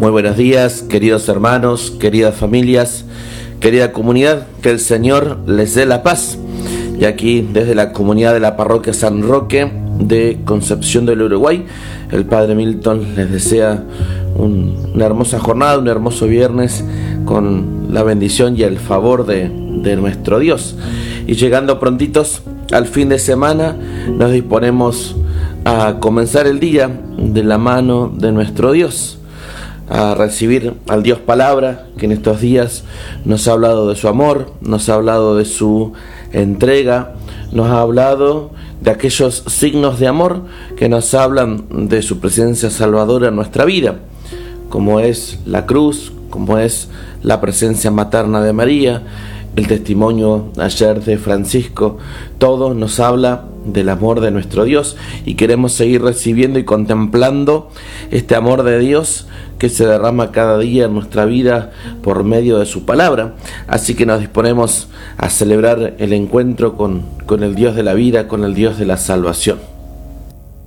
Muy buenos días, queridos hermanos, queridas familias, querida comunidad, que el Señor les dé la paz. Y aquí, desde la comunidad de la parroquia San Roque de Concepción del Uruguay, el Padre Milton les desea una hermosa jornada, un hermoso viernes, con la bendición y el favor de nuestro Dios. Y llegando prontitos al fin de semana, nos disponemos a comenzar el día de la mano de nuestro Dios, a recibir al Dios Palabra, que en estos días nos ha hablado de su amor, nos ha hablado de su entrega, nos ha hablado de aquellos signos de amor que nos hablan de su presencia salvadora en nuestra vida, como es la cruz, como es la presencia materna de María, el testimonio ayer de Francisco. Todo nos habla del amor de nuestro Dios y queremos seguir recibiendo y contemplando este amor de Dios que se derrama cada día en nuestra vida por medio de su palabra. Así que nos disponemos a celebrar el encuentro con el Dios de la vida, con el Dios de la salvación.